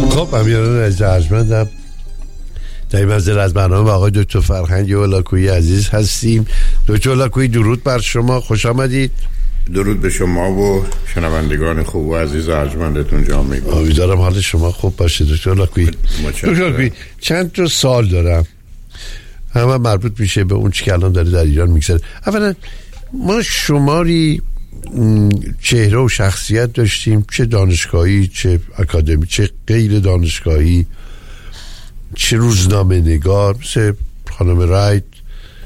خب امیران عزیز ارجمندم، در این منزل از برنامه آقای دکتر فرهنگ هولاکویی عزیز هستیم. دکتر هولاکویی درود بر شما، خوش آمدید. درود به شما و شنوندگان خوب و عزیز ارجمندتون جامعه. امیدوارم حال شما خوب باشه دکتر هولاکویی. دکتر هولاکویی چند تا سوال دارم، همه مربوط میشه به اون چی که الان داره در ایران میگذره. اولا ما شماری چهره و شخصیت داشتیم، چه دانشگاهی چه اکادمی چه غیر دانشگاهی، چه روزنامه نگار، مثل خانم رایت،